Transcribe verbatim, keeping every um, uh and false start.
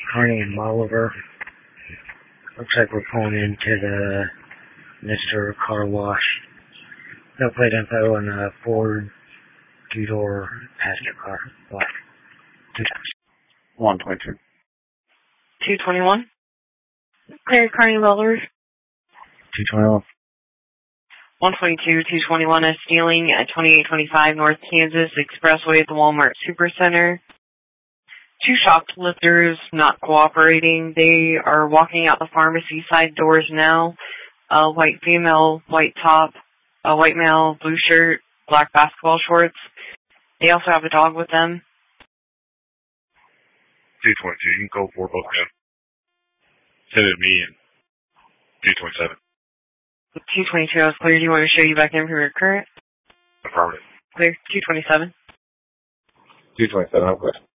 Carney and Bolivar. Looks like we're pulling into the Mister Car Wash. No plate info on a Ford two-door passenger car. Black. Two times. one twenty-two. two twenty-one. Clear Carney Bolivar. two twenty-one. one twenty-two, two twenty-one is stealing at twenty-eight twenty-five North Kansas Expressway at the Walmart Supercenter. Two shoplifters not cooperating. They are walking out the pharmacy side doors now. A white female, white top, a white male, blue shirt, black basketball shorts. They also have a dog with them. two twenty-two, you can go for both of them. Send it to me and two twenty-seven. two twenty-two, I was clear. Do you want to show you back in for your current? Affirmative. Clear. two twenty-seven. two twenty-seven, I'm clear.